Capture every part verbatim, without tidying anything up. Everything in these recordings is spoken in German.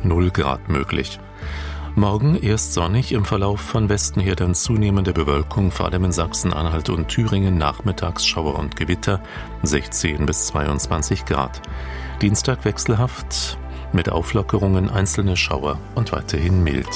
null Grad möglich. Morgen erst sonnig, im Verlauf von Westen her dann zunehmende Bewölkung, vor allem in Sachsen-Anhalt und Thüringen, nachmittags Schauer und Gewitter, sechzehn bis zweiundzwanzig Grad. Dienstag wechselhaft, mit Auflockerungen, einzelne Schauer und weiterhin mild.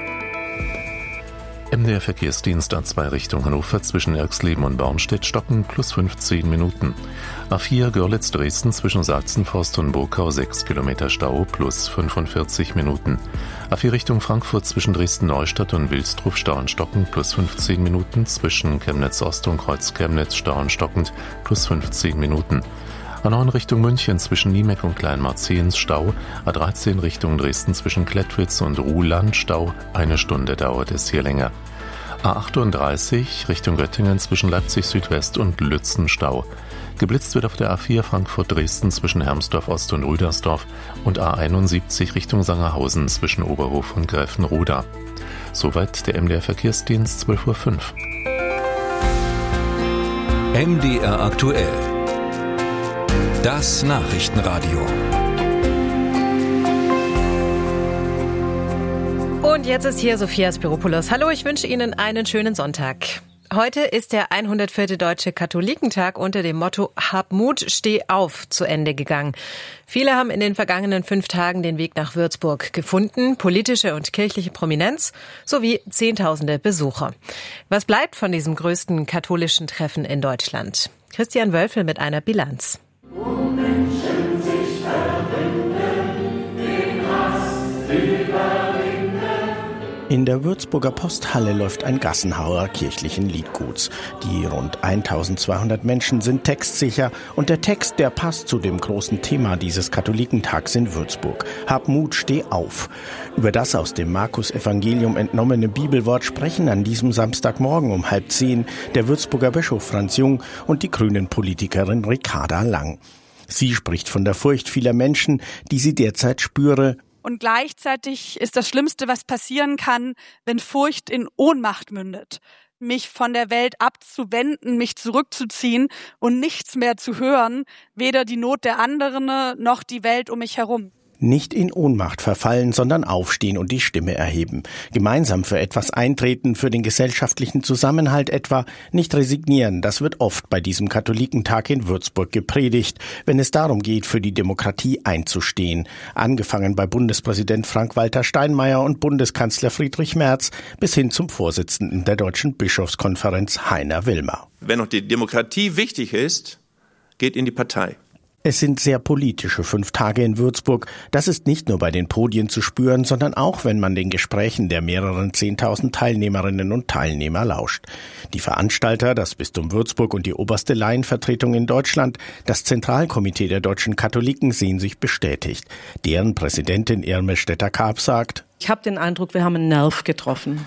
M D R Verkehrsdienst A zwei Richtung Hannover zwischen Erxleben und Bornstedt stocken plus fünfzehn Minuten. A vier Görlitz-Dresden zwischen Sachsenforst und Burkau sechs Kilometer Stau plus fünfundvierzig Minuten. A vier Richtung Frankfurt zwischen Dresden-Neustadt und Wilsdruf Stau und stockend plus fünfzehn Minuten. Zwischen Chemnitz-Ost und Kreuz-Chemnitz Stau und stockend plus fünfzehn Minuten. A neun Richtung München zwischen Niemeck und Kleinmarzehns Stau, A dreizehn Richtung Dresden zwischen Klettwitz und Ruhland Stau, eine Stunde dauert es hier länger. A achtunddreißig Richtung Göttingen zwischen Leipzig Südwest und Lützen Stau. Geblitzt wird auf der A vier Frankfurt-Dresden zwischen Hermsdorf Ost und Rüdersdorf und A einundsiebzig Richtung Sangerhausen zwischen Oberhof und Gräfenroda. Soweit der M D R Verkehrsdienst zwölf Uhr fünf. M D R aktuell. Das Nachrichtenradio. Und jetzt ist hier Sophia Spiropoulos. Hallo, ich wünsche Ihnen einen schönen Sonntag. Heute ist der hundertvierte Deutsche Katholikentag unter dem Motto Hab Mut, steh auf zu Ende gegangen. Viele haben in den vergangenen fünf Tagen den Weg nach Würzburg gefunden, politische und kirchliche Prominenz sowie Zehntausende Besucher. Was bleibt von diesem größten katholischen Treffen in Deutschland? Christian Wölfel mit einer Bilanz. Wo Menschen sich verbünden, den Hass überwinden. In der Würzburger Posthalle läuft ein Gassenhauer kirchlichen Liedguts. Die rund eintausendzweihundert Menschen sind textsicher und der Text, der passt zu dem großen Thema dieses Katholikentags in Würzburg. Hab Mut, steh auf. Über das aus dem Markus-Evangelium entnommene Bibelwort sprechen an diesem Samstagmorgen um halb zehn der Würzburger Bischof Franz Jung und die Grünen-Politikerin Ricarda Lang. Sie spricht von der Furcht vieler Menschen, die sie derzeit spüre. Und gleichzeitig ist das Schlimmste, was passieren kann, wenn Furcht in Ohnmacht mündet. Mich von der Welt abzuwenden, mich zurückzuziehen und nichts mehr zu hören, weder die Not der anderen noch die Welt um mich herum. Nicht in Ohnmacht verfallen, sondern aufstehen und die Stimme erheben. Gemeinsam für etwas eintreten, für den gesellschaftlichen Zusammenhalt etwa. Nicht resignieren, das wird oft bei diesem Katholikentag in Würzburg gepredigt, wenn es darum geht, für die Demokratie einzustehen. Angefangen bei Bundespräsident Frank-Walter Steinmeier und Bundeskanzler Friedrich Merz bis hin zum Vorsitzenden der Deutschen Bischofskonferenz Heiner Wilmer. Wenn noch die Demokratie wichtig ist, geht in die Partei. Es sind sehr politische fünf Tage in Würzburg. Das ist nicht nur bei den Podien zu spüren, sondern auch, wenn man den Gesprächen der mehreren zehntausend Teilnehmerinnen und Teilnehmer lauscht. Die Veranstalter, das Bistum Würzburg und die oberste Laienvertretung in Deutschland, das Zentralkomitee der deutschen Katholiken sehen sich bestätigt. Deren Präsidentin Irme Stetter-Karp sagt: Ich habe den Eindruck, wir haben einen Nerv getroffen.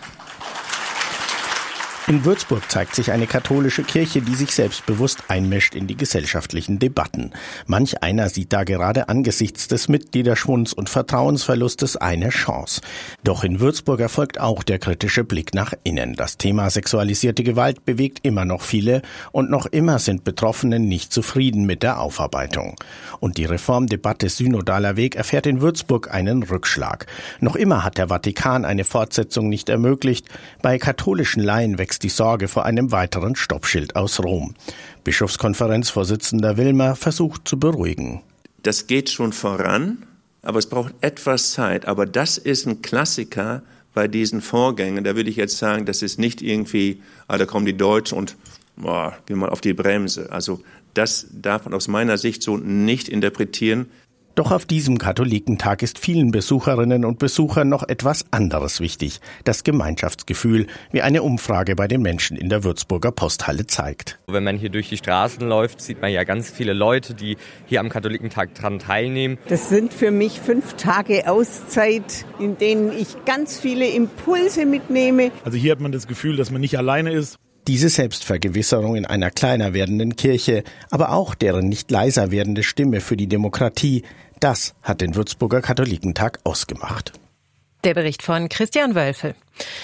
In Würzburg zeigt sich eine katholische Kirche, die sich selbstbewusst einmischt in die gesellschaftlichen Debatten. Manch einer sieht da gerade angesichts des Mitgliederschwunds und Vertrauensverlustes eine Chance. Doch in Würzburg erfolgt auch der kritische Blick nach innen. Das Thema sexualisierte Gewalt bewegt immer noch viele und noch immer sind Betroffene nicht zufrieden mit der Aufarbeitung. Und die Reformdebatte Synodaler Weg erfährt in Würzburg einen Rückschlag. Noch immer hat der Vatikan eine Fortsetzung nicht ermöglicht. Bei katholischen Laien wächst die Sorge vor einem weiteren Stoppschild aus Rom. Bischofskonferenzvorsitzender Wilmer versucht zu beruhigen. Das geht schon voran, aber es braucht etwas Zeit. Aber das ist ein Klassiker bei diesen Vorgängen. Da würde ich jetzt sagen, das ist nicht irgendwie, ah, da kommen die Deutschen und boah, gehen mal auf die Bremse. Also das darf man aus meiner Sicht so nicht interpretieren. Doch auf diesem Katholikentag ist vielen Besucherinnen und Besuchern noch etwas anderes wichtig. Das Gemeinschaftsgefühl, wie eine Umfrage bei den Menschen in der Würzburger Posthalle zeigt. Wenn man hier durch die Straßen läuft, sieht man ja ganz viele Leute, die hier am Katholikentag dran teilnehmen. Das sind für mich fünf Tage Auszeit, in denen ich ganz viele Impulse mitnehme. Also hier hat man das Gefühl, dass man nicht alleine ist. Diese Selbstvergewisserung in einer kleiner werdenden Kirche, aber auch deren nicht leiser werdende Stimme für die Demokratie, das hat den Würzburger Katholikentag ausgemacht. Der Bericht von Christian Wölfel.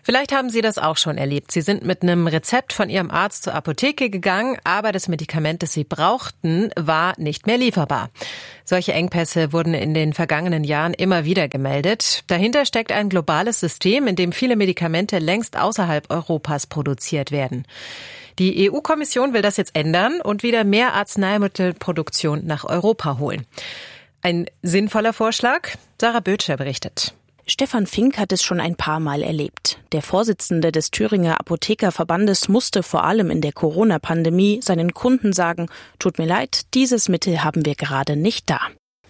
Vielleicht haben Sie das auch schon erlebt. Sie sind mit einem Rezept von Ihrem Arzt zur Apotheke gegangen, aber das Medikament, das Sie brauchten, war nicht mehr lieferbar. Solche Engpässe wurden in den vergangenen Jahren immer wieder gemeldet. Dahinter steckt ein globales System, in dem viele Medikamente längst außerhalb Europas produziert werden. Die E U-Kommission will das jetzt ändern und wieder mehr Arzneimittelproduktion nach Europa holen. Ein sinnvoller Vorschlag? Sarah Bötscher berichtet. Stefan Fink hat es schon ein paar Mal erlebt. Der Vorsitzende des Thüringer Apothekerverbandes musste vor allem in der Corona-Pandemie seinen Kunden sagen, tut mir leid, dieses Mittel haben wir gerade nicht da.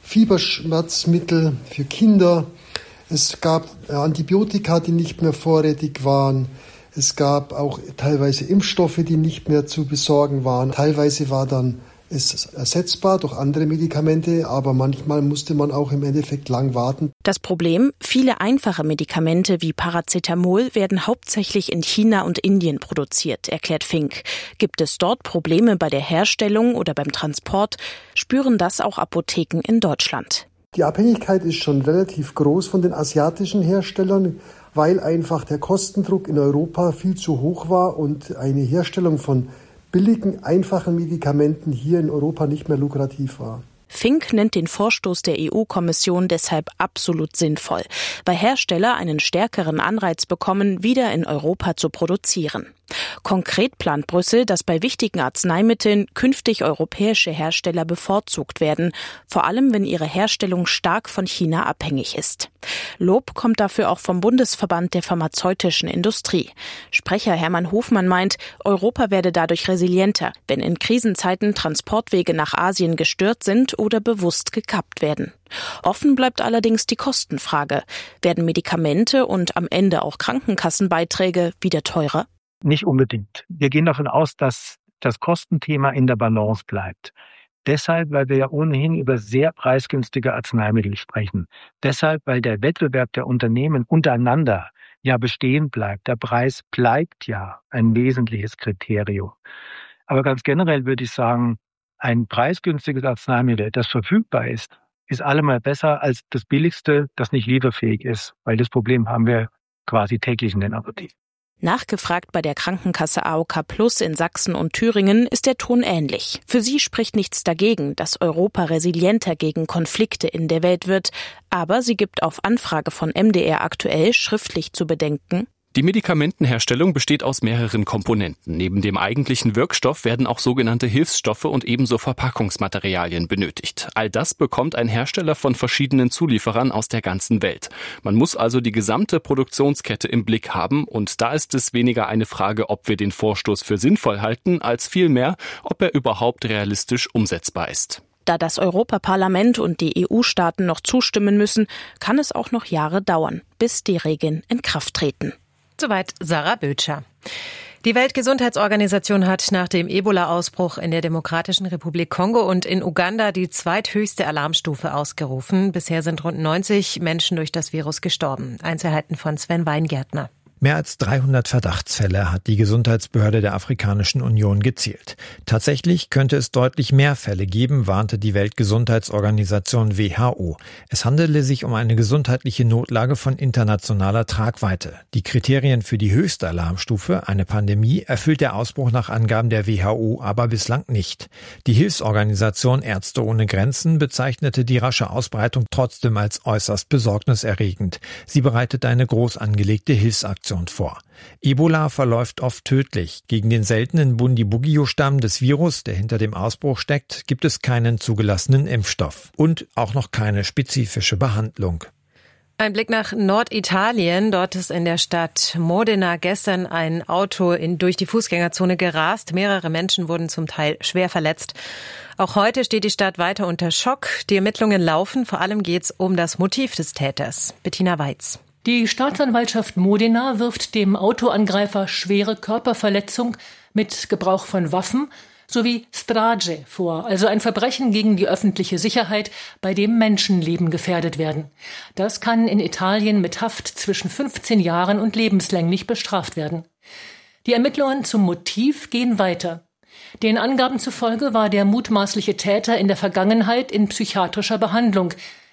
Fieberschmerzmittel für Kinder, es gab Antibiotika, die nicht mehr vorrätig waren, es gab auch teilweise Impfstoffe, die nicht mehr zu besorgen waren. Teilweise war dann es ersetzbar durch andere Medikamente, aber manchmal musste man auch im Endeffekt lang warten. Das Problem, viele einfache Medikamente wie Paracetamol werden hauptsächlich in China und Indien produziert, erklärt Fink. Gibt es dort Probleme bei der Herstellung oder beim Transport, spüren das auch Apotheken in Deutschland. Die Abhängigkeit ist schon relativ groß von den asiatischen Herstellern, weil einfach der Kostendruck in Europa viel zu hoch war und eine Herstellung von billigen, einfachen Medikamenten hier in Europa nicht mehr lukrativ war. Fink nennt den Vorstoß der E U-Kommission deshalb absolut sinnvoll, weil Hersteller einen stärkeren Anreiz bekommen, wieder in Europa zu produzieren. Konkret plant Brüssel, dass bei wichtigen Arzneimitteln künftig europäische Hersteller bevorzugt werden, vor allem wenn ihre Herstellung stark von China abhängig ist. Lob kommt dafür auch vom Bundesverband der pharmazeutischen Industrie. Sprecher Hermann Hofmann meint, Europa werde dadurch resilienter, wenn in Krisenzeiten Transportwege nach Asien gestört sind oder bewusst gekappt werden. Offen bleibt allerdings die Kostenfrage. Werden Medikamente und am Ende auch Krankenkassenbeiträge wieder teurer? Nicht unbedingt. Wir gehen davon aus, dass das Kostenthema in der Balance bleibt. Deshalb, weil wir ja ohnehin über sehr preisgünstige Arzneimittel sprechen. Deshalb, weil der Wettbewerb der Unternehmen untereinander ja bestehen bleibt. Der Preis bleibt ja ein wesentliches Kriterium. Aber ganz generell würde ich sagen, ein preisgünstiges Arzneimittel, das verfügbar ist, ist allemal besser als das billigste, das nicht lieferfähig ist. Weil das Problem haben wir quasi täglich in den Apotheken. Nachgefragt bei der Krankenkasse A O K Plus in Sachsen und Thüringen ist der Ton ähnlich. Für sie spricht nichts dagegen, dass Europa resilienter gegen Konflikte in der Welt wird. Aber sie gibt auf Anfrage von M D R aktuell schriftlich zu bedenken: Die Medikamentenherstellung besteht aus mehreren Komponenten. Neben dem eigentlichen Wirkstoff werden auch sogenannte Hilfsstoffe und ebenso Verpackungsmaterialien benötigt. All das bekommt ein Hersteller von verschiedenen Zulieferern aus der ganzen Welt. Man muss also die gesamte Produktionskette im Blick haben und da ist es weniger eine Frage, ob wir den Vorstoß für sinnvoll halten, als vielmehr, ob er überhaupt realistisch umsetzbar ist. Da das Europaparlament und die E U-Staaten noch zustimmen müssen, kann es auch noch Jahre dauern, bis die Regeln in Kraft treten. Soweit Sarah Bötscher. Die Weltgesundheitsorganisation hat nach dem Ebola-Ausbruch in der Demokratischen Republik Kongo und in Uganda die zweithöchste Alarmstufe ausgerufen. Bisher sind rund neunzig Menschen durch das Virus gestorben. Einzelheiten von Sven Weingärtner. Mehr als dreihundert Verdachtsfälle hat die Gesundheitsbehörde der Afrikanischen Union gezählt. Tatsächlich könnte es deutlich mehr Fälle geben, warnte die Weltgesundheitsorganisation W H O. Es handele sich um eine gesundheitliche Notlage von internationaler Tragweite. Die Kriterien für die höchste Alarmstufe, eine Pandemie, erfüllt der Ausbruch nach Angaben der W H O aber bislang nicht. Die Hilfsorganisation Ärzte ohne Grenzen bezeichnete die rasche Ausbreitung trotzdem als äußerst besorgniserregend. Sie bereitet eine groß angelegte Hilfsaktion vor. Ebola verläuft oft tödlich. Gegen den seltenen Bundibugyo-Stamm des Virus, der hinter dem Ausbruch steckt, gibt es keinen zugelassenen Impfstoff und auch noch keine spezifische Behandlung. Ein Blick nach Norditalien. Dort ist in der Stadt Modena gestern ein Auto in, durch die Fußgängerzone gerast. Mehrere Menschen wurden zum Teil schwer verletzt. Auch heute steht die Stadt weiter unter Schock. Die Ermittlungen laufen. Vor allem geht es um das Motiv des Täters. Bettina Weiz. Die Staatsanwaltschaft Modena wirft dem Autoangreifer schwere Körperverletzung mit Gebrauch von Waffen sowie Strage vor, also ein Verbrechen gegen die öffentliche Sicherheit, bei dem Menschenleben gefährdet werden. Das kann in Italien mit Haft zwischen fünfzehn Jahren und lebenslänglich bestraft werden. Die Ermittlungen zum Motiv gehen weiter. Den Angaben zufolge war der mutmaßliche Täter in der Vergangenheit in psychiatrischer Behandlung.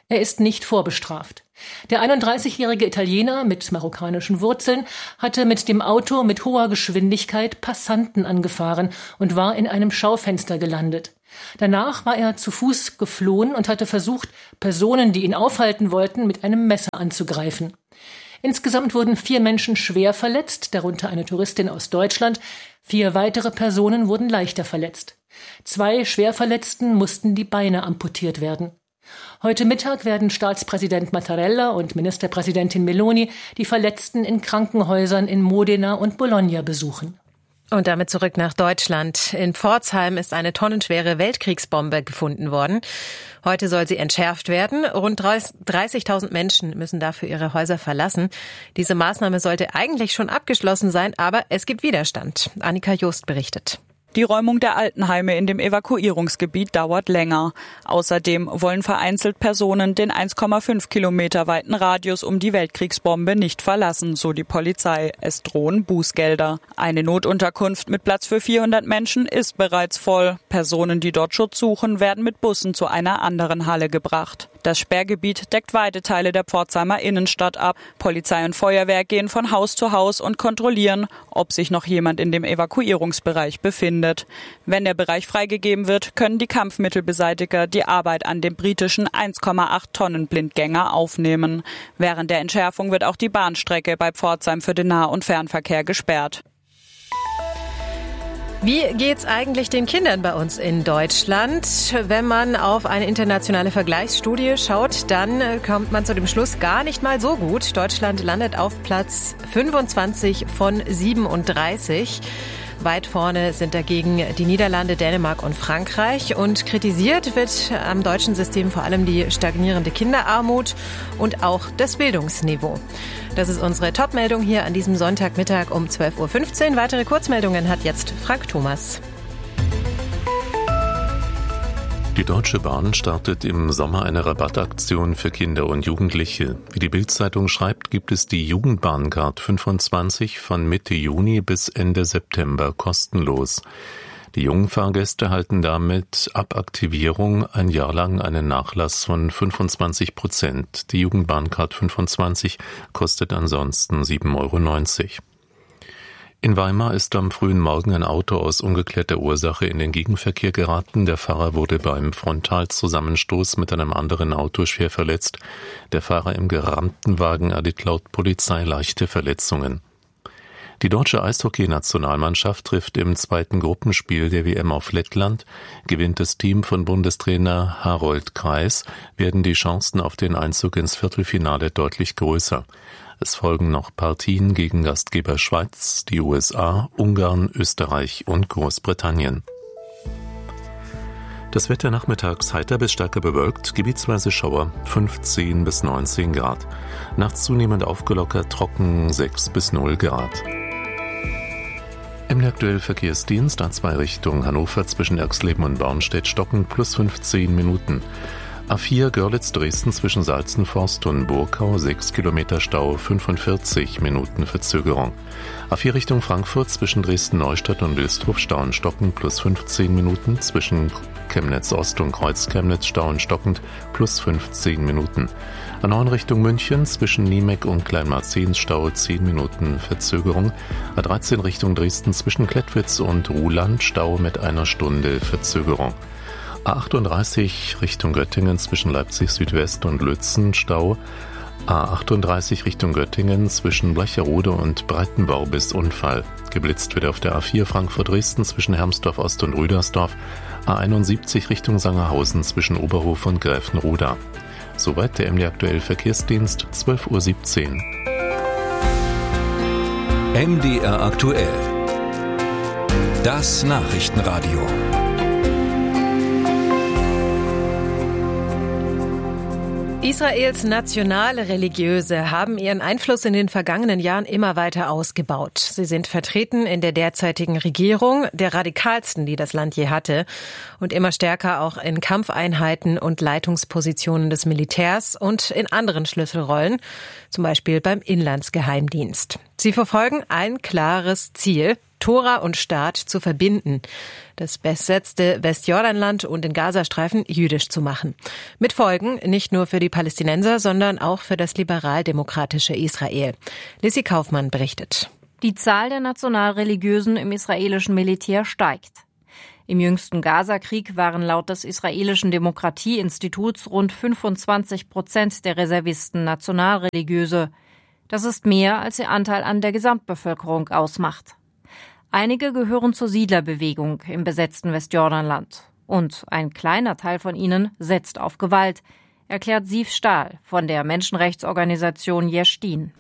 Er ist nicht vorbestraft. Der einunddreißigjährige Italiener mit marokkanischen Wurzeln hatte mit dem Auto mit hoher Geschwindigkeit Passanten angefahren und war in einem Schaufenster gelandet. Danach war er zu Fuß geflohen und hatte versucht, Personen, die ihn aufhalten wollten, mit einem Messer anzugreifen. Insgesamt wurden vier Menschen schwer verletzt, darunter eine Touristin aus Deutschland. Vier weitere Personen wurden leichter verletzt. Zwei Schwerverletzten mussten die Beine amputiert werden. Heute Mittag werden Staatspräsident Mattarella und Ministerpräsidentin Meloni die Verletzten in Krankenhäusern in Modena und Bologna besuchen. Und damit zurück nach Deutschland. In Pforzheim ist eine tonnenschwere Weltkriegsbombe gefunden worden. Heute soll sie entschärft werden. Rund dreißigtausend Menschen müssen dafür ihre Häuser verlassen. Diese Maßnahme sollte eigentlich schon abgeschlossen sein, aber es gibt Widerstand. Annika Jost berichtet. Die Räumung der Altenheime in dem Evakuierungsgebiet dauert länger. Außerdem wollen vereinzelt Personen den eins Komma fünf Kilometer weiten Radius um die Weltkriegsbombe nicht verlassen, so die Polizei. Es drohen Bußgelder. Eine Notunterkunft mit Platz für vierhundert Menschen ist bereits voll. Personen, die dort Schutz suchen, werden mit Bussen zu einer anderen Halle gebracht. Das Sperrgebiet deckt weite Teile der Pforzheimer Innenstadt ab. Polizei und Feuerwehr gehen von Haus zu Haus und kontrollieren, ob sich noch jemand in dem Evakuierungsbereich befindet. Wenn der Bereich freigegeben wird, können die Kampfmittelbeseitiger die Arbeit an dem britischen eins Komma acht Tonnen Blindgänger aufnehmen. Während der Entschärfung wird auch die Bahnstrecke bei Pforzheim für den Nah- und Fernverkehr gesperrt. Wie geht's eigentlich den Kindern bei uns in Deutschland? Wenn man auf eine internationale Vergleichsstudie schaut, dann kommt man zu dem Schluss, gar nicht mal so gut. Deutschland landet auf Platz fünfundzwanzig von siebenunddreißig. Weit vorne sind dagegen die Niederlande, Dänemark und Frankreich. Und kritisiert wird am deutschen System vor allem die stagnierende Kinderarmut und auch das Bildungsniveau. Das ist unsere Top-Meldung hier an diesem Sonntagmittag um zwölf Uhr fünfzehn. Weitere Kurzmeldungen hat jetzt Frank Thomas. Die Deutsche Bahn startet im Sommer eine Rabattaktion für Kinder und Jugendliche. Wie die Bild-Zeitung schreibt, gibt es die Jugendbahncard fünfundzwanzig von Mitte Juni bis Ende September kostenlos. Die jungen Fahrgäste erhalten damit ab Aktivierung ein Jahr lang einen Nachlass von fünfundzwanzig Prozent. Die Jugendbahncard fünfundzwanzig kostet ansonsten sieben Euro neunzig. In Weimar ist am frühen Morgen ein Auto aus ungeklärter Ursache in den Gegenverkehr geraten. Der Fahrer wurde beim Frontalzusammenstoß mit einem anderen Auto schwer verletzt. Der Fahrer im gerammten Wagen erlitt laut Polizei leichte Verletzungen. Die deutsche Eishockey-Nationalmannschaft trifft im zweiten Gruppenspiel der W M auf Lettland. Gewinnt das Team von Bundestrainer Harold Kreis, werden die Chancen auf den Einzug ins Viertelfinale deutlich größer. Es folgen noch Partien gegen Gastgeber Schweiz, die U S A, Ungarn, Österreich und Großbritannien. Das Wetter nachmittags heiter bis stärker bewölkt, gebietsweise Schauer, fünfzehn bis neunzehn Grad. Nachts zunehmend aufgelockert, trocken sechs bis null Grad. M D aktuell Verkehrsdienst A zwei Richtung Hannover zwischen Erxleben und Bornstedt-Stocken plus fünfzehn Minuten. A vier Görlitz-Dresden zwischen Salzenforst und Burkau, sechs Kilometer Stau, fünfundvierzig Minuten Verzögerung. A vier Richtung Frankfurt zwischen Dresden-Neustadt und Wilsdruf, Stau und Stocken, plus fünfzehn Minuten. Zwischen Chemnitz-Ost und Kreuz-Chemnitz, Stau und stockend, plus fünfzehn Minuten. A neun Richtung München zwischen Niemeck und Kleinmarzens, Stau, zehn Minuten Verzögerung. A dreizehn Richtung Dresden zwischen Klettwitz und Ruhland, Stau mit einer Stunde Verzögerung. A achtunddreißig Richtung Göttingen zwischen Leipzig Südwest und Lützen, Stau. A achtunddreißig Richtung Göttingen zwischen Blecherode und Breitenbau bis Unfall. Geblitzt wird auf der A vier Frankfurt-Dresden zwischen Hermsdorf Ost und Rüdersdorf. A einundsiebzig Richtung Sangerhausen zwischen Oberhof und Gräfenroda. Soweit der M D aktuell Verkehrsdienst, zwölf Uhr siebzehn. M D R aktuell. Das Nachrichtenradio. Israels Nationalreligiöse haben ihren Einfluss in den vergangenen Jahren immer weiter ausgebaut. Sie sind vertreten in der derzeitigen Regierung, der radikalsten, die das Land je hatte, und immer stärker auch in Kampfeinheiten und Leitungspositionen des Militärs und in anderen Schlüsselrollen, zum Beispiel beim Inlandsgeheimdienst. Sie verfolgen ein klares Ziel: Tora und Staat zu verbinden, das besetzte Westjordanland und den Gazastreifen jüdisch zu machen. Mit Folgen nicht nur für die Palästinenser, sondern auch für das liberal-demokratische Israel. Lissy Kaufmann berichtet. Die Zahl der Nationalreligiösen im israelischen Militär steigt. Im jüngsten Gaza-Krieg waren laut des israelischen Demokratieinstituts rund fünfundzwanzig Prozent der Reservisten Nationalreligiöse. Das ist mehr, als ihr Anteil an der Gesamtbevölkerung ausmacht. Einige gehören zur Siedlerbewegung im besetzten Westjordanland. Und ein kleiner Teil von ihnen setzt auf Gewalt, erklärt Siv Stahl von der Menschenrechtsorganisation Yesh Din.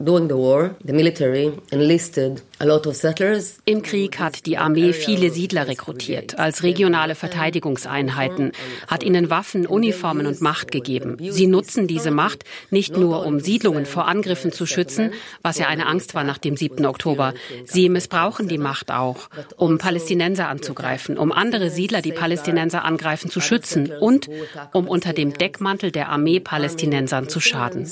Im Krieg hat die Armee viele Siedler rekrutiert als regionale Verteidigungseinheiten, hat ihnen Waffen, Uniformen und Macht gegeben. Sie nutzen diese Macht nicht nur, um Siedlungen vor Angriffen zu schützen, was ja eine Angst war nach dem siebten Oktober. Sie missbrauchen die Macht auch, um Palästinenser anzugreifen, um andere Siedler, die Palästinenser angreifen, zu schützen und um unter dem Deckmantel der Armee Palästinensern zu schaden.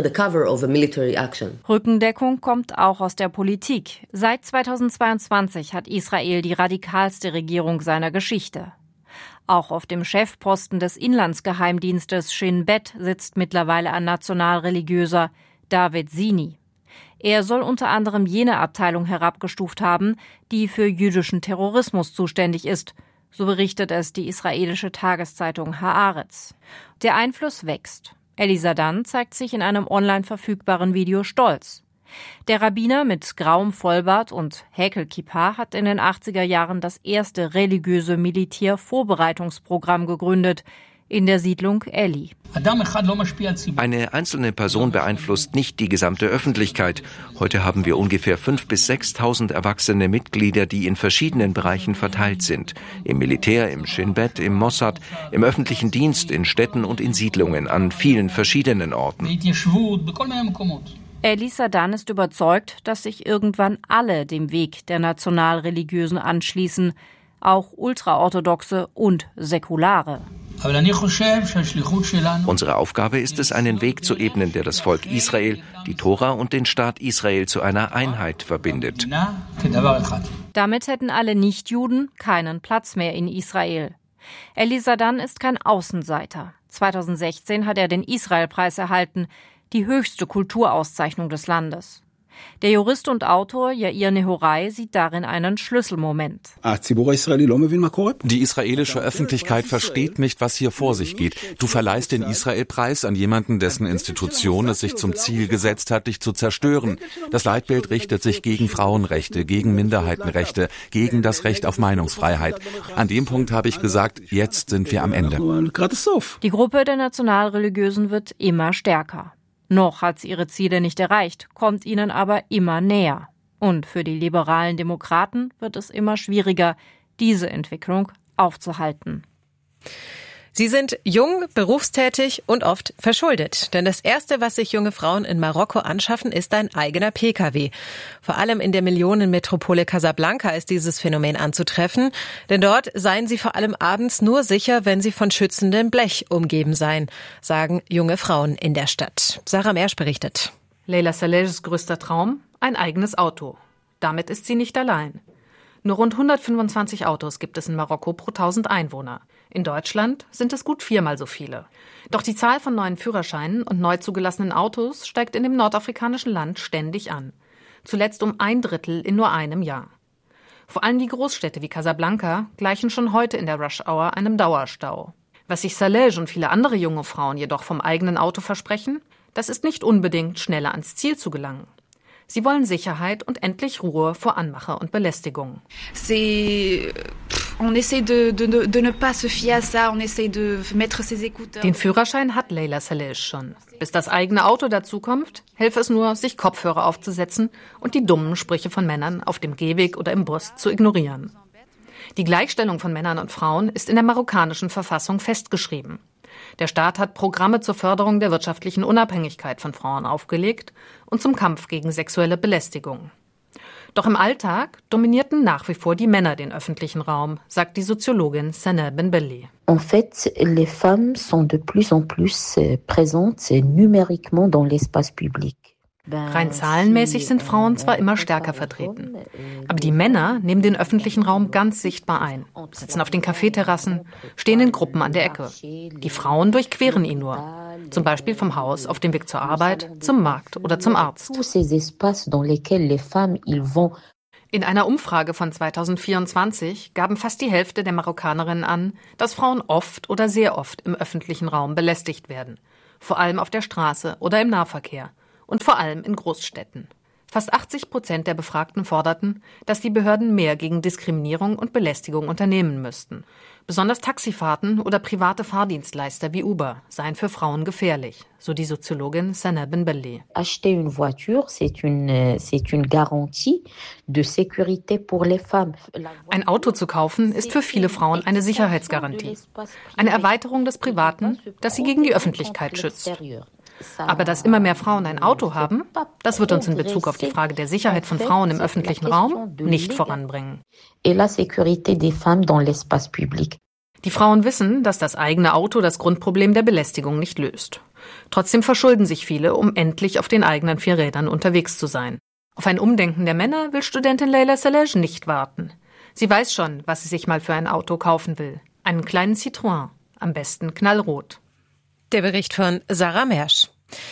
Rückendeckung kommt auch aus der Politik. Seit zweitausendzweiundzwanzig hat Israel die radikalste Regierung seiner Geschichte. Auch auf dem Chefposten des Inlandsgeheimdienstes Shin Bet sitzt mittlerweile ein nationalreligiöser, David Zini. Er soll unter anderem jene Abteilung herabgestuft haben, die für jüdischen Terrorismus zuständig ist. So berichtet es die israelische Tageszeitung Haaretz. Der Einfluss wächst. Eli Sadan zeigt sich in einem online verfügbaren Video stolz. Der Rabbiner mit grauem Vollbart und Häkelkippa hat in den achtziger Jahren das erste religiöse Militärvorbereitungsprogramm gegründet in der Siedlung Eli. Eine einzelne Person beeinflusst nicht die gesamte Öffentlichkeit. Heute haben wir ungefähr fünftausend bis sechstausend erwachsene Mitglieder, die in verschiedenen Bereichen verteilt sind. Im Militär, im Shin Bet, im Mossad, im öffentlichen Dienst, in Städten und in Siedlungen an vielen verschiedenen Orten. Eli Sadan ist überzeugt, dass sich irgendwann alle dem Weg der Nationalreligiösen anschließen, auch Ultraorthodoxe und Säkulare. Unsere Aufgabe ist es, einen Weg zu ebnen, der das Volk Israel, die Tora und den Staat Israel zu einer Einheit verbindet. Damit hätten alle Nichtjuden keinen Platz mehr in Israel. Eli Sadan ist kein Außenseiter. zweitausendsechzehn hat er den Israelpreis erhalten, die höchste Kulturauszeichnung des Landes. Der Jurist und Autor Yair Nehorai sieht darin einen Schlüsselmoment. Die israelische Öffentlichkeit versteht nicht, was hier vor sich geht. Du verleihst den Israel-Preis an jemanden, dessen Institution es sich zum Ziel gesetzt hat, dich zu zerstören. Das Leitbild richtet sich gegen Frauenrechte, gegen Minderheitenrechte, gegen das Recht auf Meinungsfreiheit. An dem Punkt habe ich gesagt, jetzt sind wir am Ende. Die Gruppe der Nationalreligiösen wird immer stärker. Noch hat sie ihre Ziele nicht erreicht, kommt ihnen aber immer näher. Und für die liberalen Demokraten wird es immer schwieriger, diese Entwicklung aufzuhalten. Sie sind jung, berufstätig und oft verschuldet. Denn das Erste, was sich junge Frauen in Marokko anschaffen, ist ein eigener P K W. Vor allem in der Millionenmetropole Casablanca ist dieses Phänomen anzutreffen. Denn dort seien sie vor allem abends nur sicher, wenn sie von schützendem Blech umgeben seien, sagen junge Frauen in der Stadt. Sarah Mersch berichtet. Leila Salehs größter Traum? Ein eigenes Auto. Damit ist sie nicht allein. Nur rund hundertfünfundzwanzig Autos gibt es in Marokko pro tausend Einwohner. In Deutschland sind es gut viermal so viele. Doch die Zahl von neuen Führerscheinen und neu zugelassenen Autos steigt in dem nordafrikanischen Land ständig an. Zuletzt um ein Drittel in nur einem Jahr. Vor allem die Großstädte wie Casablanca gleichen schon heute in der Rush-Hour einem Dauerstau. Was sich Saleh und viele andere junge Frauen jedoch vom eigenen Auto versprechen, das ist nicht unbedingt schneller ans Ziel zu gelangen. Sie wollen Sicherheit und endlich Ruhe vor Anmache und Belästigung. Den Führerschein hat Leila Saleh schon. Bis das eigene Auto dazukommt, helfe es nur, sich Kopfhörer aufzusetzen und die dummen Sprüche von Männern auf dem Gehweg oder im Bus zu ignorieren. Die Gleichstellung von Männern und Frauen ist in der marokkanischen Verfassung festgeschrieben. Der Staat hat Programme zur Förderung der wirtschaftlichen Unabhängigkeit von Frauen aufgelegt und zum Kampf gegen sexuelle Belästigung. Doch im Alltag dominierten nach wie vor die Männer den öffentlichen Raum, sagt die Soziologin Sanaa Benbelli. En fait, les femmes sont de plus en plus présentes numériquement dans l'espace public. Rein zahlenmäßig sind Frauen zwar immer stärker vertreten, aber die Männer nehmen den öffentlichen Raum ganz sichtbar ein, sitzen auf den Kaffeeterrassen, stehen in Gruppen an der Ecke. Die Frauen durchqueren ihn nur, zum Beispiel vom Haus auf dem Weg zur Arbeit, zum Markt oder zum Arzt. In einer Umfrage von zweitausendvierundzwanzig gaben fast die Hälfte der Marokkanerinnen an, dass Frauen oft oder sehr oft im öffentlichen Raum belästigt werden. Vor allem auf der Straße oder im Nahverkehr und vor allem in Großstädten. Fast achtzig Prozent der Befragten forderten, dass die Behörden mehr gegen Diskriminierung und Belästigung unternehmen müssten. Besonders Taxifahrten oder private Fahrdienstleister wie Uber seien für Frauen gefährlich, so die Soziologin Sana Benbelli. Acheter une voiture, c'est une, c'est une garantie de sécurité pour les femmes. Ein Auto zu kaufen ist für viele Frauen eine Sicherheitsgarantie. Eine Erweiterung des Privaten, das sie gegen die Öffentlichkeit schützt. Aber dass immer mehr Frauen ein Auto haben, das wird uns in Bezug auf die Frage der Sicherheit von Frauen im öffentlichen Raum nicht voranbringen. Die Frauen wissen, dass das eigene Auto das Grundproblem der Belästigung nicht löst. Trotzdem verschulden sich viele, um endlich auf den eigenen vier Rädern unterwegs zu sein. Auf ein Umdenken der Männer will Studentin Leila Saleh nicht warten. Sie weiß schon, was sie sich mal für ein Auto kaufen will. Einen kleinen Citroën, am besten knallrot. Der Bericht von Sarah Mersch.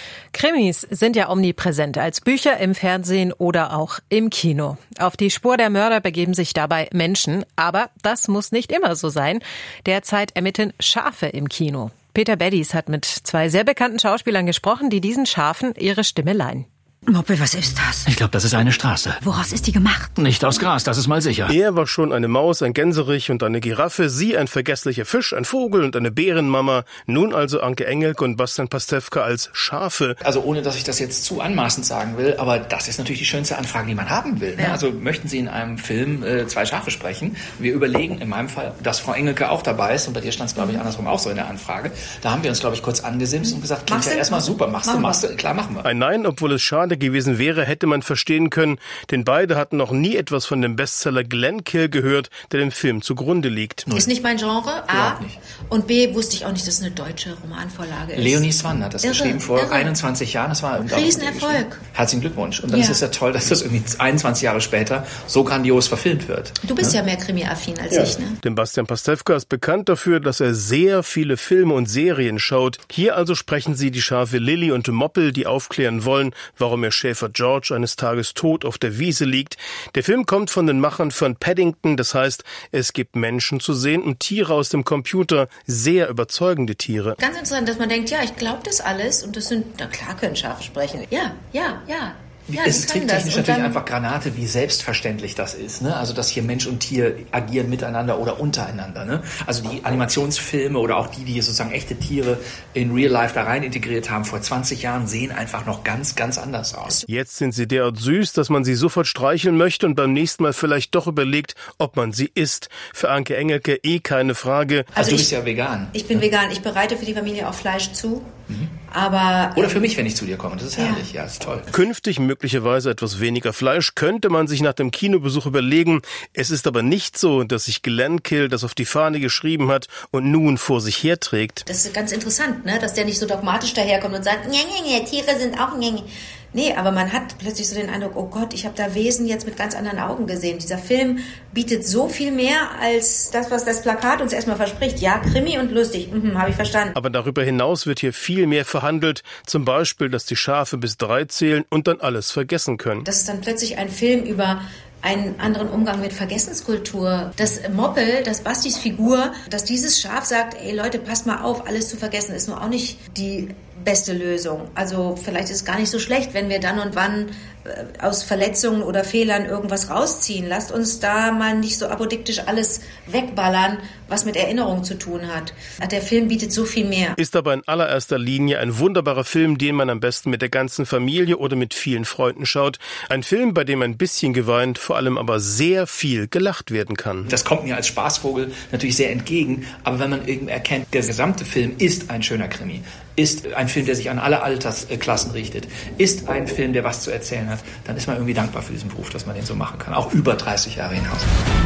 Krimis sind ja omnipräsent als Bücher im Fernsehen oder auch im Kino. Auf die Spur der Mörder begeben sich dabei Menschen, aber das muss nicht immer so sein. Derzeit ermitteln Schafe im Kino. Peter Beddies hat mit zwei sehr bekannten Schauspielern gesprochen, die diesen Schafen ihre Stimme leihen. Moppe, was ist das? Ich glaube, das ist eine Straße. Woraus ist die gemacht? Nicht aus Gras, das ist mal sicher. Er war schon eine Maus, ein Gänserich und eine Giraffe, sie ein vergesslicher Fisch, ein Vogel und eine Bärenmama. Nun also Anke Engelke und Bastian Pastewka als Schafe. Also ohne, dass ich das jetzt zu anmaßend sagen will, aber das ist natürlich die schönste Anfrage, die man haben will. Ja. Also möchten Sie in einem Film äh, zwei Schafe sprechen? Wir überlegen in meinem Fall, dass Frau Engelke auch dabei ist und bei dir stand es, glaube ich, andersrum auch so in der Anfrage. Da haben wir uns, glaube ich, kurz angesimst und gesagt, klingt ja erstmal super, machst du, machst du, klar, machen wir. Ein Nein, obwohl es schade gewesen wäre, hätte man verstehen können, denn beide hatten noch nie etwas von dem Bestseller Glenkill gehört, der dem Film zugrunde liegt. Ist nicht mein Genre, A. Und B, wusste ich auch nicht, dass es eine deutsche Romanvorlage ist. Leonie Swann hat das irre, geschrieben vor irre. einundzwanzig Jahren. Das war ein Riesenerfolg. Herzlichen Glückwunsch. Und dann ja. ist es ja toll, dass das irgendwie einundzwanzig Jahre später so grandios verfilmt wird. Du bist ja, ja mehr Krimi-affin als ja. ich, ne? Denn Bastian Pastewka ist bekannt dafür, dass er sehr viele Filme und Serien schaut. Hier also sprechen sie die Schafe Lilly und Moppel, die aufklären wollen, warum ihr Schäfer George eines Tages tot auf der Wiese liegt. Der Film kommt von den Machern von Paddington, das heißt, es gibt Menschen zu sehen und Tiere aus dem Computer, sehr überzeugende Tiere. Ganz interessant, dass man denkt, ja, ich glaube das alles und das sind, na klar können Schafe sprechen. Ja, ja, ja. Ja, es ist tricktechnisch natürlich einfach Granate, wie selbstverständlich das ist. Ne? Also dass hier Mensch und Tier agieren miteinander oder untereinander. Ne? Also die Animationsfilme oder auch die, die sozusagen echte Tiere in Real Life da rein integriert haben, vor zwanzig Jahren sehen einfach noch ganz, ganz anders aus. Jetzt sind sie derart süß, dass man sie sofort streicheln möchte und beim nächsten Mal vielleicht doch überlegt, ob man sie isst. Für Anke Engelke eh keine Frage. Also, also du bist ich, ja vegan. Ich bin ja. vegan. Ich bereite für die Familie auch Fleisch zu. Mhm. Aber, Oder für mich, wenn ich zu dir komme. Das ist herrlich. Ja, ja ist toll. Künftig möglicherweise etwas weniger Fleisch könnte man sich nach dem Kinobesuch überlegen. Es ist aber nicht so, dass sich Glenkill das auf die Fahne geschrieben hat und nun vor sich herträgt. Das ist ganz interessant, ne? Dass der nicht so dogmatisch daherkommt und sagt, nee, nee, nee, Tiere sind auch nee, nee. Nee, aber man hat plötzlich so den Eindruck, oh Gott, ich habe da Wesen jetzt mit ganz anderen Augen gesehen. Dieser Film bietet so viel mehr als das, was das Plakat uns erstmal verspricht. Ja, Krimi und lustig, mhm, habe ich verstanden. Aber darüber hinaus wird hier viel mehr verhandelt. Zum Beispiel, dass die Schafe bis drei zählen und dann alles vergessen können. Das ist dann plötzlich ein Film über einen anderen Umgang mit Vergessenskultur. Das Moppel, das Bastis Figur, dass dieses Schaf sagt, ey Leute, passt mal auf, alles zu vergessen, ist nur auch nicht die beste Lösung. Also vielleicht ist es gar nicht so schlecht, wenn wir dann und wann äh, aus Verletzungen oder Fehlern irgendwas rausziehen. Lasst uns da mal nicht so apodiktisch alles wegballern, was mit Erinnerung zu tun hat. Der Film bietet so viel mehr. Ist aber in allererster Linie ein wunderbarer Film, den man am besten mit der ganzen Familie oder mit vielen Freunden schaut. Ein Film, bei dem ein bisschen geweint, vor allem aber sehr viel gelacht werden kann. Das kommt mir als Spaßvogel natürlich sehr entgegen, aber wenn man irgendwie erkennt, der gesamte Film ist ein schöner Krimi, ist ein Film, der sich an alle Altersklassen richtet, ist ein Film, der was zu erzählen hat, dann ist man irgendwie dankbar für diesen Beruf, dass man den so machen kann, auch über dreißig Jahre hinaus.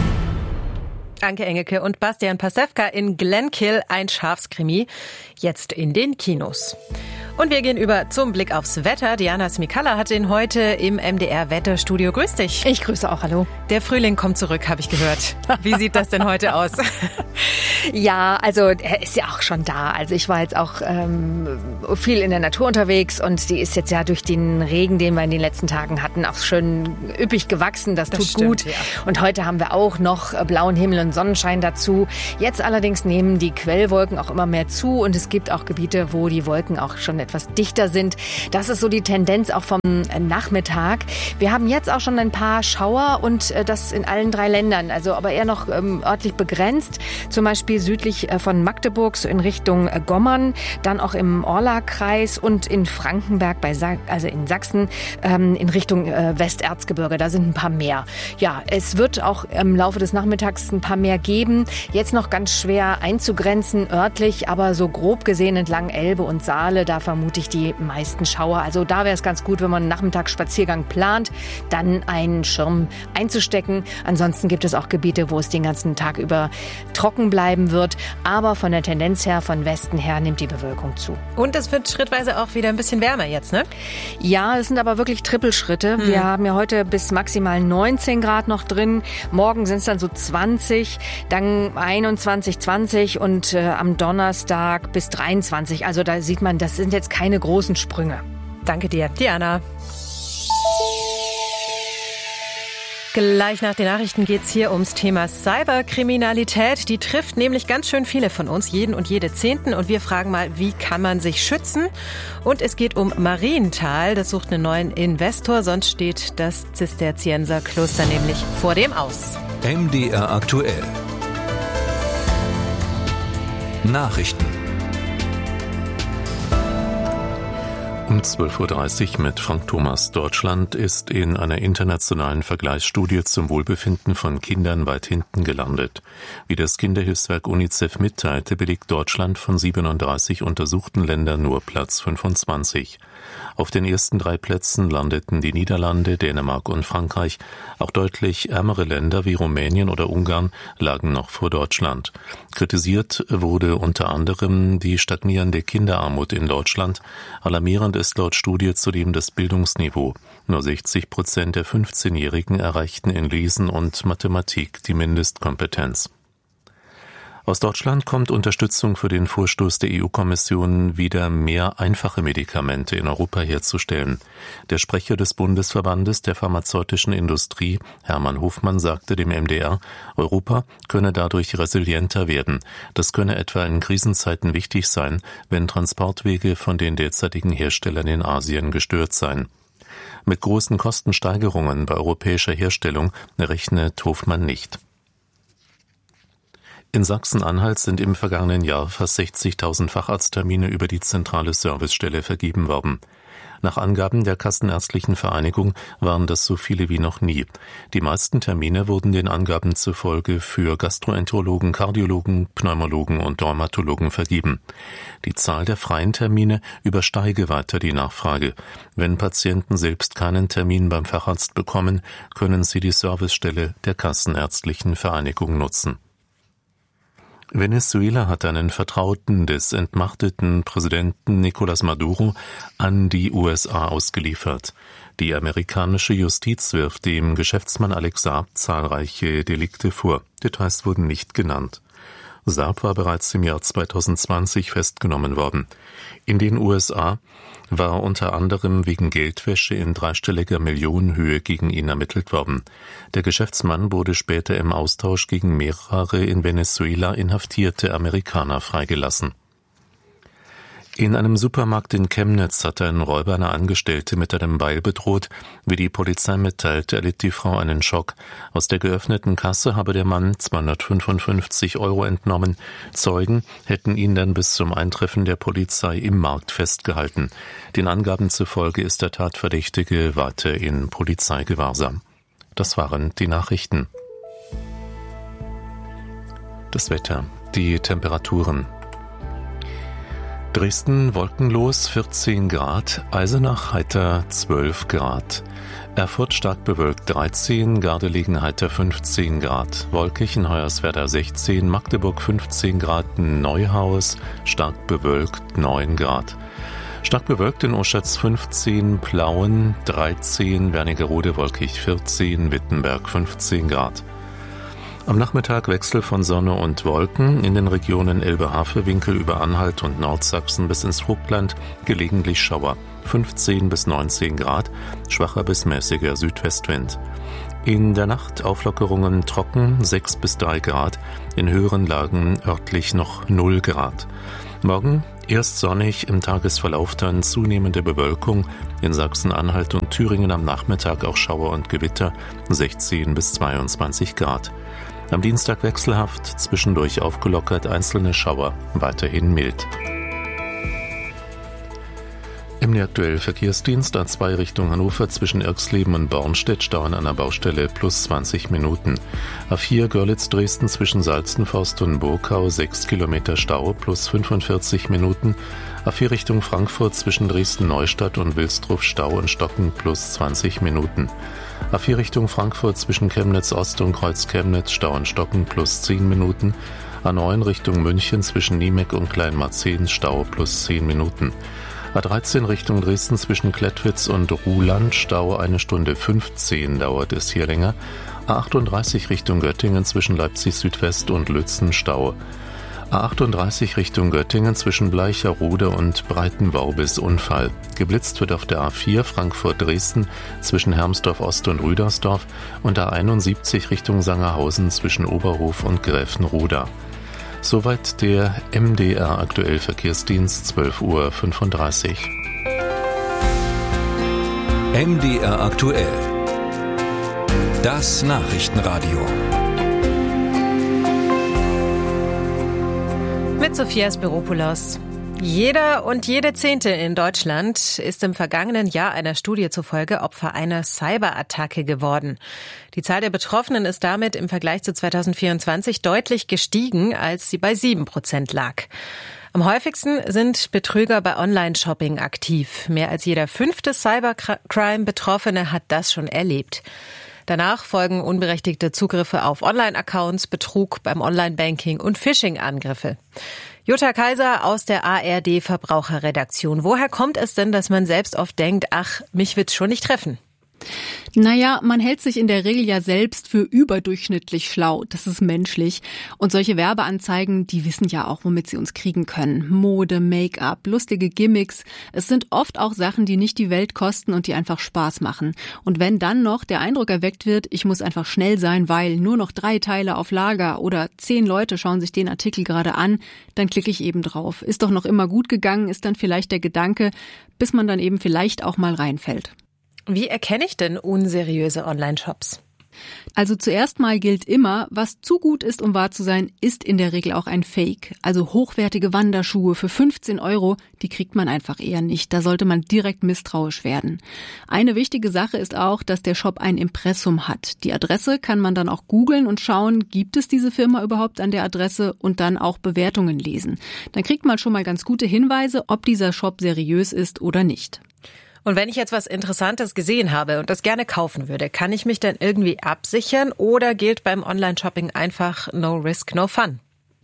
Anke Engelke und Bastian Pastewka in Glenkill, ein Schafskrimi, jetzt in den Kinos. Und wir gehen über zum Blick aufs Wetter. Diana Smikalla hat den heute im M D R-Wetterstudio. Grüß dich. Ich grüße auch, hallo. Der Frühling kommt zurück, habe ich gehört. Wie sieht das denn heute aus? Ja, also er ist ja auch schon da. Also ich war jetzt auch ähm, viel in der Natur unterwegs und die ist jetzt ja durch den Regen, den wir in den letzten Tagen hatten, auch schön üppig gewachsen. Das, das tut stimmt, gut. Ja. Und heute haben wir auch noch blauen Himmel und Sonnenschein dazu. Jetzt allerdings nehmen die Quellwolken auch immer mehr zu und es gibt auch Gebiete, wo die Wolken auch schon etwas dichter sind. Das ist so die Tendenz auch vom Nachmittag. Wir haben jetzt auch schon ein paar Schauer und das in allen drei Ländern, also aber eher noch ähm, örtlich begrenzt. Zum Beispiel südlich von Magdeburg, so in Richtung Gommern, dann auch im Orla-Kreis und in Frankenberg, bei Sa- also in Sachsen, ähm, in Richtung äh, Westerzgebirge. Da sind ein paar mehr. Ja, es wird auch im Laufe des Nachmittags ein paar mehr geben. Jetzt noch ganz schwer einzugrenzen örtlich, aber so grob gesehen entlang Elbe und Saale, da vermute ich die meisten Schauer. Also da wäre es ganz gut, wenn man einen Nachmittagsspaziergang plant, dann einen Schirm einzustecken. Ansonsten gibt es auch Gebiete, wo es den ganzen Tag über trocken bleiben wird. Aber von der Tendenz her, von Westen her, nimmt die Bewölkung zu. Und es wird schrittweise auch wieder ein bisschen wärmer jetzt, ne? Ja, es sind aber wirklich Trippelschritte. Hm. Wir haben ja heute bis maximal neunzehn Grad noch drin. Morgen sind es dann so zwanzig, dann einundzwanzig, zwanzig und äh, am Donnerstag bis dreiundzwanzig. Also da sieht man, das sind jetzt keine großen Sprünge. Danke dir, Diana. Gleich nach den Nachrichten geht's hier ums Thema Cyberkriminalität. Die trifft nämlich ganz schön viele von uns, jeden und jede Zehnten. Und wir fragen mal, wie kann man sich schützen? Und es geht um Marienthal. Das sucht einen neuen Investor, sonst steht das Zisterzienserkloster nämlich vor dem Aus. M D R aktuell. Nachrichten. Um zwölf Uhr dreißig mit Frank Thomas. Deutschland ist in einer internationalen Vergleichsstudie zum Wohlbefinden von Kindern weit hinten gelandet. Wie das Kinderhilfswerk UNICEF mitteilte, belegt Deutschland von siebenunddreißig untersuchten Ländern nur Platz fünfundzwanzig. Auf den ersten drei Plätzen landeten die Niederlande, Dänemark und Frankreich. Auch deutlich ärmere Länder wie Rumänien oder Ungarn lagen noch vor Deutschland. Kritisiert wurde unter anderem die stagnierende Kinderarmut in Deutschland. Alarmierend ist laut Studie zudem das Bildungsniveau. Nur sechzig Prozent der fünfzehnjährigen erreichten in Lesen und Mathematik die Mindestkompetenz. Aus Deutschland kommt Unterstützung für den Vorstoß der E U-Kommission, wieder mehr einfache Medikamente in Europa herzustellen. Der Sprecher des Bundesverbandes der pharmazeutischen Industrie, Hermann Hofmann, sagte dem M D R, Europa könne dadurch resilienter werden. Das könne etwa in Krisenzeiten wichtig sein, wenn Transportwege von den derzeitigen Herstellern in Asien gestört seien. Mit großen Kostensteigerungen bei europäischer Herstellung rechnet Hofmann nicht. In Sachsen-Anhalt sind im vergangenen Jahr fast sechzigtausend Facharzttermine über die zentrale Servicestelle vergeben worden. Nach Angaben der Kassenärztlichen Vereinigung waren das so viele wie noch nie. Die meisten Termine wurden den Angaben zufolge für Gastroenterologen, Kardiologen, Pneumologen und Dermatologen vergeben. Die Zahl der freien Termine übersteige weiter die Nachfrage. Wenn Patienten selbst keinen Termin beim Facharzt bekommen, können sie die Servicestelle der Kassenärztlichen Vereinigung nutzen. Venezuela hat einen Vertrauten des entmachteten Präsidenten Nicolás Maduro an die U S A ausgeliefert. Die amerikanische Justiz wirft dem Geschäftsmann Alex Saab zahlreiche Delikte vor. Details wurden nicht genannt. Saab war bereits im Jahr zweitausendzwanzig festgenommen worden. In den U S A war unter anderem wegen Geldwäsche in dreistelliger Millionenhöhe gegen ihn ermittelt worden. Der Geschäftsmann wurde später im Austausch gegen mehrere in Venezuela inhaftierte Amerikaner freigelassen. In einem Supermarkt in Chemnitz hat ein Räuber eine Angestellte mit einem Beil bedroht. Wie die Polizei mitteilte, erlitt die Frau einen Schock. Aus der geöffneten Kasse habe der Mann zweihundertfünfundfünfzig Euro entnommen. Zeugen hätten ihn dann bis zum Eintreffen der Polizei im Markt festgehalten. Den Angaben zufolge ist der Tatverdächtige weiter in Polizeigewahrsam. Das waren die Nachrichten. Das Wetter, die Temperaturen. Dresden wolkenlos vierzehn Grad, Eisenach heiter zwölf Grad, Erfurt stark bewölkt dreizehn, Gardelegen heiter fünfzehn Grad, Wolkirchen Hoyerswerda sechzehn, Magdeburg fünfzehn Grad, Neuhaus stark bewölkt neun Grad. Stark bewölkt in Oschatz fünfzehn, Plauen dreizehn, Wernigerode wolkig vierzehn, Wittenberg fünfzehn Grad. Am Nachmittag Wechsel von Sonne und Wolken, in den Regionen Elbe-Havelwinkel über Anhalt und Nordsachsen bis ins Vogtland gelegentlich Schauer, fünfzehn bis neunzehn Grad, schwacher bis mäßiger Südwestwind. In der Nacht Auflockerungen trocken, sechs bis drei Grad, in höheren Lagen örtlich noch null Grad. Morgen erst sonnig, im Tagesverlauf dann zunehmende Bewölkung, in Sachsen-Anhalt und Thüringen am Nachmittag auch Schauer und Gewitter, sechzehn bis zweiundzwanzig Grad. Am Dienstag wechselhaft, zwischendurch aufgelockert, einzelne Schauer, weiterhin mild. Im aktuellen Verkehrsdienst A zwei Richtung Hannover zwischen Irxleben und Bornstedt Stau an einer Baustelle plus zwanzig Minuten. A vier Görlitz-Dresden zwischen Salzenforst und Burkau sechs Kilometer Stau plus fünfundvierzig Minuten. A vier Richtung Frankfurt zwischen Dresden-Neustadt und Wilsdruf Stau und Stocken plus zwanzig Minuten. A vier Richtung Frankfurt zwischen Chemnitz-Ost und Kreuz-Chemnitz Stau und Stocken plus zehn Minuten. A neun Richtung München zwischen Niemek und Kleinmarzehn Stau plus zehn Minuten. A dreizehn Richtung Dresden zwischen Klettwitz und Ruhland Stau eine Stunde fünfzehn dauert es hier länger. A achtunddreißig Richtung Göttingen zwischen Leipzig Südwest und Lützen Stau. A achtunddreißig Richtung Göttingen zwischen Bleicherode und Breitenworbis Unfall. Geblitzt wird auf der A vier Frankfurt-Dresden zwischen Hermsdorf Ost und Rüdersdorf und A einundsiebzig Richtung Sangerhausen zwischen Oberhof und Gräfenroda. Soweit der M D R Aktuell Verkehrsdienst, zwölf Uhr fünfunddreißig. M D R Aktuell. Das Nachrichtenradio. Mit Sophia Spiropoulos. Jeder und jede Zehnte in Deutschland ist im vergangenen Jahr einer Studie zufolge Opfer einer Cyberattacke geworden. Die Zahl der Betroffenen ist damit im Vergleich zu zweitausendvierundzwanzig deutlich gestiegen, als sie bei sieben Prozent lag. Am häufigsten sind Betrüger bei Online-Shopping aktiv. Mehr als jeder fünfte Cybercrime-Betroffene hat das schon erlebt. Danach folgen unberechtigte Zugriffe auf Online-Accounts, Betrug beim Online-Banking und Phishing-Angriffe. Jutta Kaiser aus der A R D Verbraucherredaktion. Woher kommt es denn, dass man selbst oft denkt, ach, mich wird's schon nicht treffen? Naja, man hält sich in der Regel ja selbst für überdurchschnittlich schlau. Das ist menschlich. Und solche Werbeanzeigen, die wissen ja auch, womit sie uns kriegen können. Mode, Make-up, lustige Gimmicks. Es sind oft auch Sachen, die nicht die Welt kosten und die einfach Spaß machen. Und wenn dann noch der Eindruck erweckt wird, ich muss einfach schnell sein, weil nur noch drei Teile auf Lager oder zehn Leute schauen sich den Artikel gerade an, dann klicke ich eben drauf. Ist doch noch immer gut gegangen, ist dann vielleicht der Gedanke, bis man dann eben vielleicht auch mal reinfällt. Wie erkenne ich denn unseriöse Online-Shops? Also zuerst mal gilt immer, was zu gut ist, um wahr zu sein, ist in der Regel auch ein Fake. Also hochwertige Wanderschuhe für fünfzehn Euro, die kriegt man einfach eher nicht. Da sollte man direkt misstrauisch werden. Eine wichtige Sache ist auch, dass der Shop ein Impressum hat. Die Adresse kann man dann auch googeln und schauen, gibt es diese Firma überhaupt an der Adresse und dann auch Bewertungen lesen. Dann kriegt man schon mal ganz gute Hinweise, ob dieser Shop seriös ist oder nicht. Und wenn ich jetzt was Interessantes gesehen habe und das gerne kaufen würde, kann ich mich dann irgendwie absichern oder gilt beim Online-Shopping einfach no risk, no fun?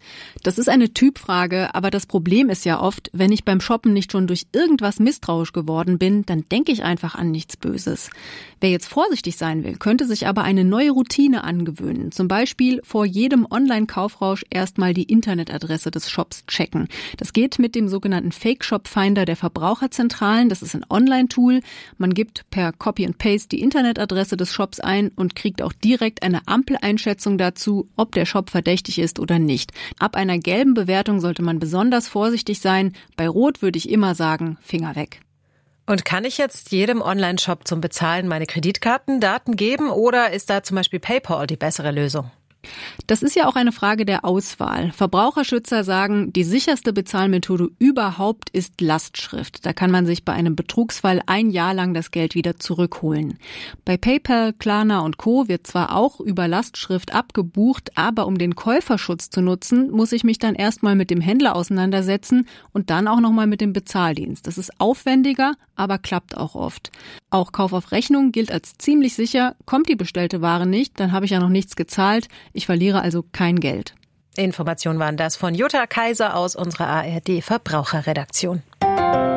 Das ist eine Typfrage, aber das Problem ist ja oft, wenn ich beim Shoppen nicht schon durch irgendwas misstrauisch geworden bin, dann denke ich einfach an nichts Böses. Wer jetzt vorsichtig sein will, könnte sich aber eine neue Routine angewöhnen. Zum Beispiel vor jedem Online-Kaufrausch erstmal die Internetadresse des Shops checken. Das geht mit dem sogenannten Fake-Shop-Finder der Verbraucherzentralen. Das ist ein Online-Tool. Man gibt per Copy and Paste die Internetadresse des Shops ein und kriegt auch direkt eine Ampeleinschätzung dazu, ob der Shop verdächtig ist oder nicht. Ab einer gelben Bewertung sollte man besonders vorsichtig sein. Bei Rot würde ich immer sagen, Finger weg. Und kann ich jetzt jedem Online-Shop zum Bezahlen meine Kreditkartendaten geben oder ist da zum Beispiel PayPal die bessere Lösung? Das ist ja auch eine Frage der Auswahl. Verbraucherschützer sagen, die sicherste Bezahlmethode überhaupt ist Lastschrift. Da kann man sich bei einem Betrugsfall ein Jahr lang das Geld wieder zurückholen. Bei PayPal, Klarna und Co. wird zwar auch über Lastschrift abgebucht, aber um den Käuferschutz zu nutzen, muss ich mich dann erstmal mit dem Händler auseinandersetzen und dann auch nochmal mit dem Bezahldienst. Das ist aufwendiger, aber klappt auch oft. Auch Kauf auf Rechnung gilt als ziemlich sicher. Kommt die bestellte Ware nicht, dann habe ich ja noch nichts gezahlt. Ich verliere also kein Geld. Informationen waren das von Jutta Kaiser aus unserer A R D Verbraucherredaktion.